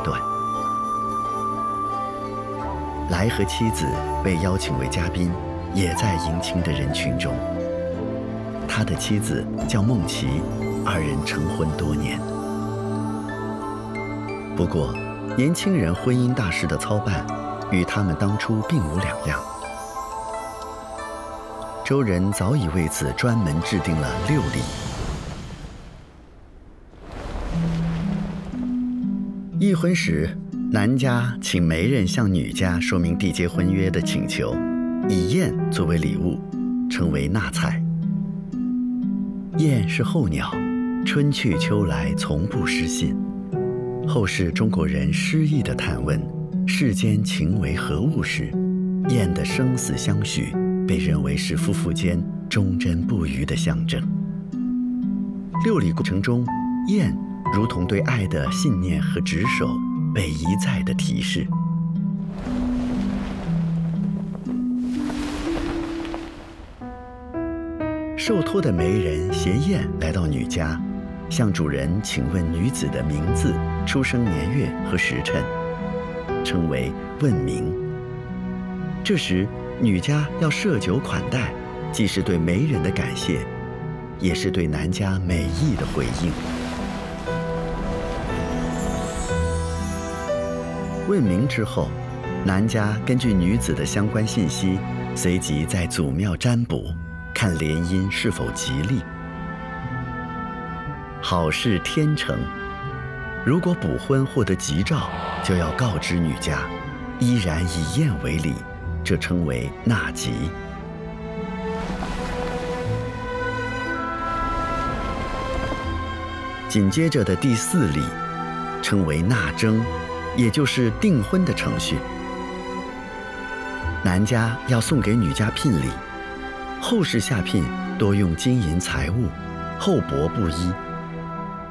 段。来和妻子被邀请为嘉宾，也在迎亲的人群中。他的妻子叫孟琪，二人成婚多年。不过，年轻人婚姻大事的操办，与他们当初并无两样。周人早已为此专门制定了6礼。议婚时，男家请媒人向女家说明缔结婚约的请求，以雁作为礼物，称为纳采。雁是候鸟，春去秋来从不失信。后世中国人诗意地探问世间情为何物时，雁的生死相许被认为是夫妇间忠贞不渝的象征。6礼过程中，雁如同对爱的信念和执守被一再的提示。受托的媒人携雁来到女家，向主人请问女子的名字、出生年月和时辰，称为问名。这时，女家要设酒款待，既是对媒人的感谢，也是对男家美意的回应。问名之后，男家根据女子的相关信息，随即在祖庙占卜，看联姻是否吉利。好事天成，如果补婚获得吉兆，就要告知女家，依然以雁为礼，这称为纳吉。紧接着的第4礼，称为纳征，也就是订婚的程序。男家要送给女家聘礼，后世下聘多用金银财物，厚薄不一。